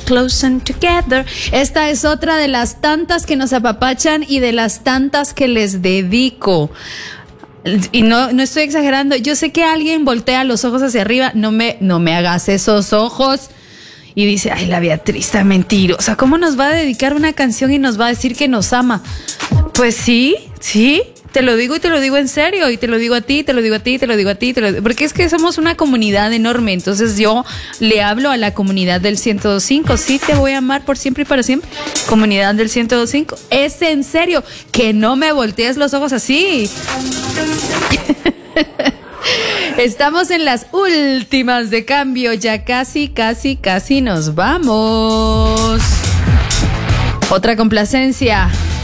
close and together. Esta es otra de las tantas que nos apapachan y de las tantas que les dedico. Y no estoy exagerando. Yo sé que alguien voltea los ojos hacia arriba. No me hagas esos ojos. Y dice, ay, la Beatriz está mentirosa. ¿Cómo nos va a dedicar una canción y nos va a decir que nos ama? Pues sí. Te lo digo y te lo digo en serio. Y te lo digo a ti, te lo digo a ti, te lo digo a ti. Porque es que somos una comunidad enorme. Entonces yo le hablo a la comunidad del 102.5. Sí, te voy a amar por siempre y para siempre. Comunidad del 102.5. Es en serio. Que no me voltees los ojos así. Estamos en las últimas de cambio, ya casi nos vamos. Otra complacencia